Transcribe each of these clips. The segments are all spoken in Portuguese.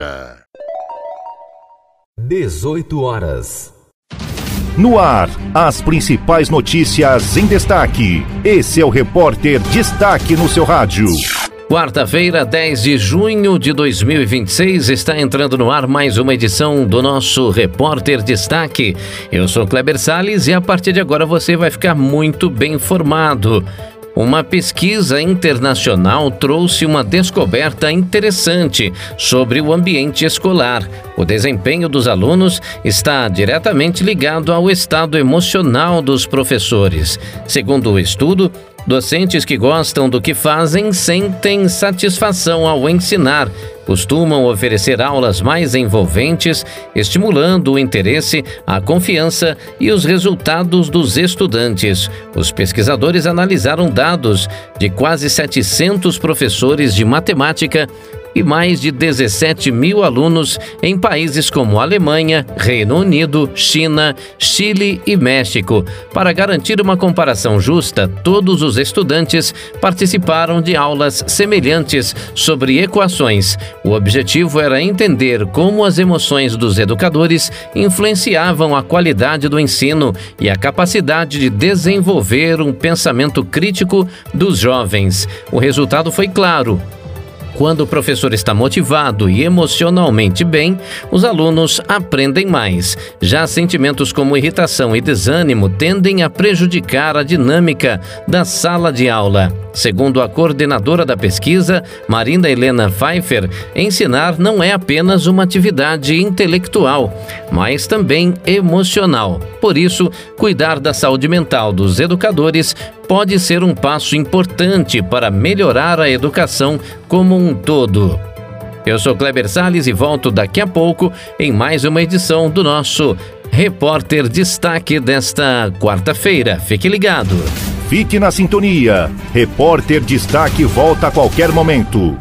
18 horas. No ar, as principais notícias em destaque. Esse é o Repórter Destaque no seu rádio. Quarta-feira, 10 de junho de 2026, está entrando no ar mais uma edição do nosso Repórter Destaque. Eu sou Kleber Salles e a partir de agora você vai ficar muito bem informado. Uma pesquisa internacional trouxe uma descoberta interessante sobre o ambiente escolar. O desempenho dos alunos está diretamente ligado ao estado emocional dos professores. Segundo o estudo, docentes que gostam do que fazem sentem satisfação ao ensinar, costumam oferecer aulas mais envolventes, estimulando o interesse, a confiança e os resultados dos estudantes. Os pesquisadores analisaram dados de quase 700 professores de matemática e mais de 17 mil alunos em países como Alemanha, Reino Unido, China, Chile e México. Para garantir uma comparação justa, todos os estudantes participaram de aulas semelhantes sobre equações. O objetivo era entender como as emoções dos educadores influenciavam a qualidade do ensino e a capacidade de desenvolver um pensamento crítico dos jovens. O resultado foi claro. Quando o professor está motivado e emocionalmente bem, os alunos aprendem mais. Já sentimentos como irritação e desânimo tendem a prejudicar a dinâmica da sala de aula. Segundo a coordenadora da pesquisa, Marina Helena Pfeiffer, ensinar não é apenas uma atividade intelectual, mas também emocional. Por isso, cuidar da saúde mental dos educadores pode ser um passo importante para melhorar a educação como um todo. Eu sou Kleber Salles e volto daqui a pouco em mais uma edição do nosso Repórter Destaque desta quarta-feira. Fique ligado. Fique na sintonia. Repórter Destaque volta a qualquer momento.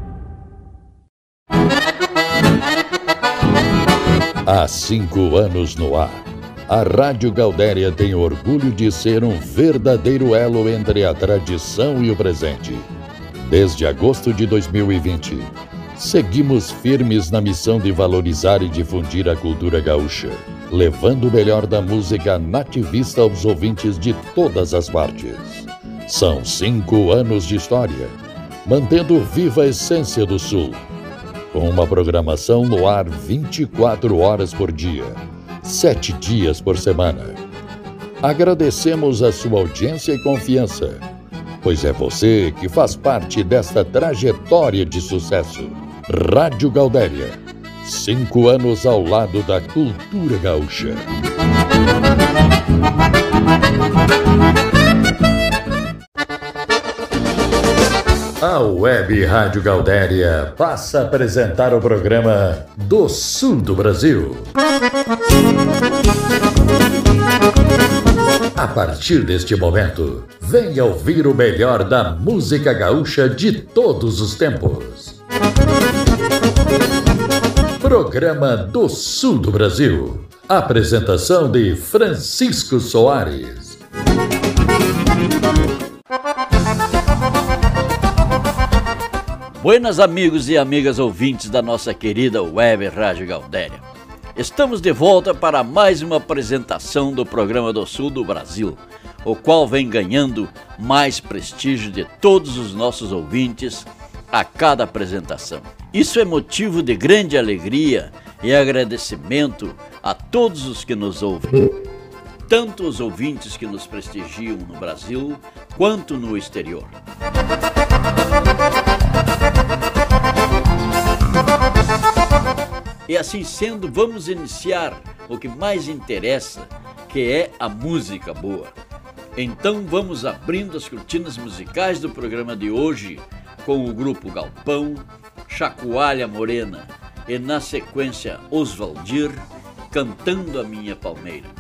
Há 5 anos no ar. A Rádio Gaudéria tem orgulho de ser um verdadeiro elo entre a tradição e o presente. Desde agosto de 2020, seguimos firmes na missão de valorizar e difundir a cultura gaúcha, levando o melhor da música nativista aos ouvintes de todas as partes. São 5 anos de história, mantendo viva a essência do Sul, com uma programação no ar 24 horas por dia, 7 dias por semana. Agradecemos a sua audiência e confiança, pois é você que faz parte desta trajetória de sucesso. Rádio Gaudéria, 5 anos ao lado da cultura gaúcha. A Web Rádio Gaudéria passa a apresentar o programa do Sul do Brasil. A partir deste momento, venha ouvir o melhor da música gaúcha de todos os tempos. Programa do Sul do Brasil. Apresentação de Francisco Soares. Buenas amigos e amigas ouvintes da nossa querida Web Rádio Gaudéria. Estamos de volta para mais uma apresentação do Programa do Sul do Brasil, o qual vem ganhando mais prestígio de todos os nossos ouvintes a cada apresentação. Isso é motivo de grande alegria e agradecimento a todos os que nos ouvem, tanto os ouvintes que nos prestigiam no Brasil quanto no exterior. E assim sendo, vamos iniciar o que mais interessa, que é a música boa. Então vamos abrindo as cortinas musicais do programa de hoje com o grupo Galpão, Chacoalha Morena e na sequência Oswaldir, Cantando a Minha Palmeira.